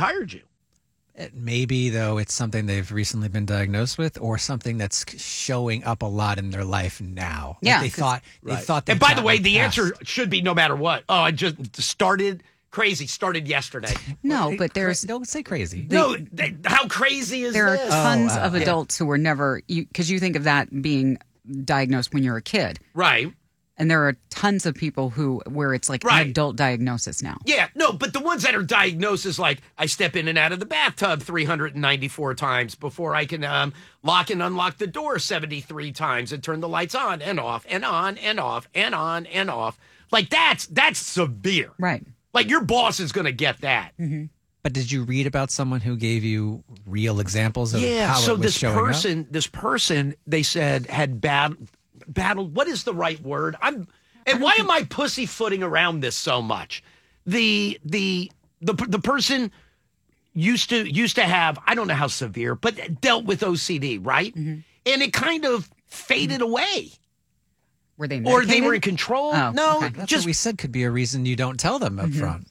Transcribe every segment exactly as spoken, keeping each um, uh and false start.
hired you. It maybe, though, it's something they've recently been diagnosed with or something that's showing up a lot in their life now. Yeah. Like they thought, Right. they thought they And by the got way, it the past. answer should be no matter what. Oh, I just started crazy, started yesterday. No, Hey, but there's don't say crazy. no, they, how crazy is there are this? tons Oh, wow. of adults who were never because you, you think of that being diagnosed when you're a kid, Right. and there are tons of people who where it's like Right. an adult diagnosis now. Yeah, no, but the ones that are diagnosed is like I step in and out of the bathtub three hundred ninety-four times before I can um, lock and unlock the door seventy-three times and turn the lights on and off and on and off and on and off. Like that's that's severe. Right. Like your boss is going to get that. But did you read about someone who gave you real examples of Yeah, how so it was this showing person, up? this person, they said had bad, battled. What is the right word? I'm, and why am I pussyfooting around this so much? The the the the person used to used to have, I don't know how severe, but dealt with O C D, right? Mm-hmm. And it kind of faded away, Were they or they medicated? were in control. Oh, no, okay. That's just what we said could be a reason you don't tell them up front.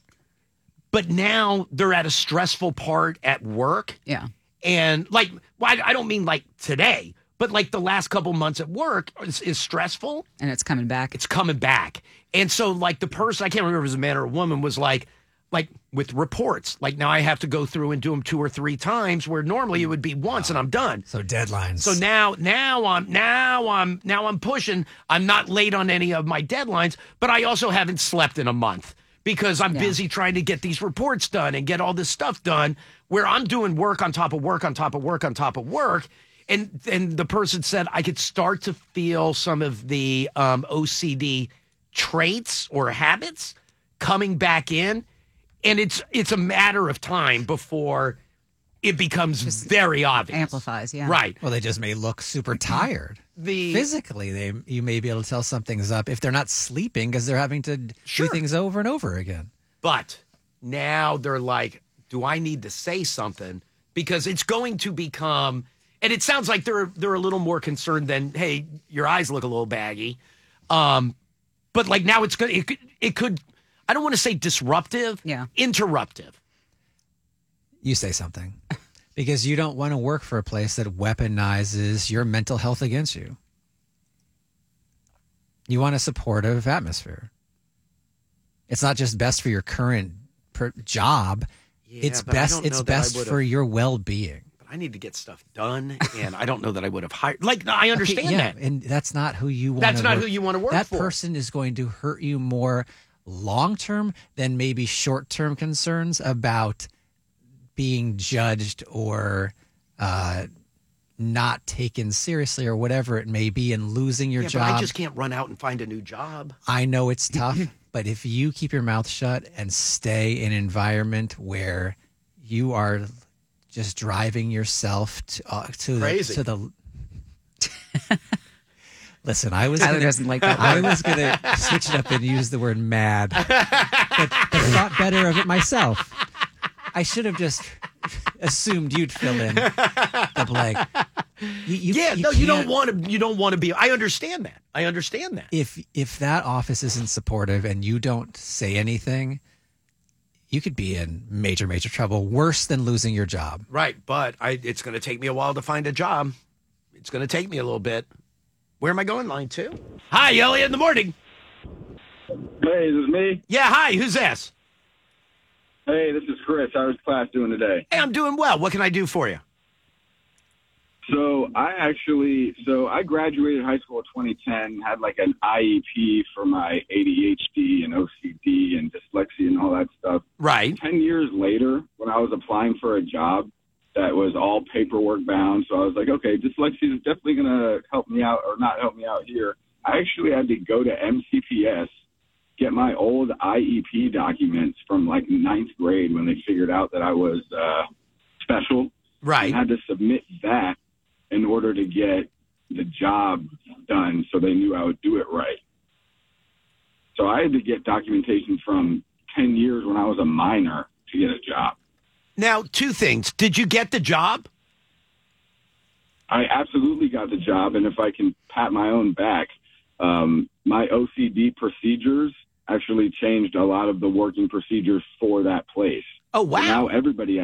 but now they're at a stressful part at work. Yeah. And like, well, I I don't mean like today, but like the last couple months at work is, is stressful. And it's coming back. It's coming back. And so like the person, I can't remember if it was a man or a woman, was like, like with reports, like now I have to go through and do them two or three times where normally it would be once and I'm done. So deadlines. So now, now I'm now I'm now I'm pushing. I'm not late on any of my deadlines, but I also haven't slept in a month because I'm Yeah. busy trying to get these reports done and get all this stuff done. Where I'm doing work on top of work on top of work on top of work, and and the person said I could start to feel some of the um, O C D traits or habits coming back in, and it's it's a matter of time before it becomes very obvious. amplifies, yeah. Right. well, they just may look super tired. The Physically, they you may be able to tell something's up if they're not sleeping because they're having to Sure. do things over and over again. But now they're like, do I need to say something? Because it's going to become, and it sounds like they're they're a little more concerned than, hey, your eyes look a little baggy. Um, but like now it's good. It could, it could, I don't want to say disruptive. Yeah. Interruptive. You say something because you don't want to work for a place that weaponizes your mental health against you. You want a supportive atmosphere. It's not just best for your current per- job. it's but I best. don't It's know that I best would've- for your well-being. But I need to get stuff done, and I don't know that I would have hired. Like, I understand Okay, yeah, that. and that's not who you want. That's not who you wanna work that for. That person is going to hurt you more long-term than maybe short-term concerns about being judged or uh, not taken seriously or whatever it may be, and losing your Yeah, job. but I just can't run out and find a new job. I know it's tough, but if you keep your mouth shut and stay in an environment where you are just driving yourself to, uh, to Crazy. the to the. Listen, I was Tyler gonna, doesn't like that I word. was going to switch it up and use the word mad, but, but thought better of it myself. I should have just assumed you'd fill in the blank. You, you, Yeah, no, you don't can't- want to. You don't want to be. I understand that. I understand that. if if that office isn't supportive and you don't say anything, you could be in major, major trouble, worse than losing your job. Right, but I, it's going to take me a while to find a job. It's going to take me a little bit. Where am I going? Line two. Hi, Elliot. In the morning. Hey, this is me. Yeah. Hi. Who's this? Hey, this is Chris. How was class doing today? Hey, I'm doing well. What can I do for you? So I actually, so I graduated high school in twenty ten, had like an I E P for my A D H D and O C D and dyslexia and all that stuff. Right. ten years later, when I was applying for a job that was all paperwork bound, so I was like, okay, dyslexia is definitely going to help me out or not help me out here. I actually had to go to M C P S, get my old I E P documents from like ninth grade when they figured out that I was uh, special. Right. And had to submit that in order to get the job done so they knew I would do it right. So I had to get documentation from ten years when I was a minor to get a job. Now, two things. Did you get the job? I absolutely got the job, and if I can pat my own back, um, my O C D procedures actually changed a lot of the working procedures for that place. Oh, wow. So now everybody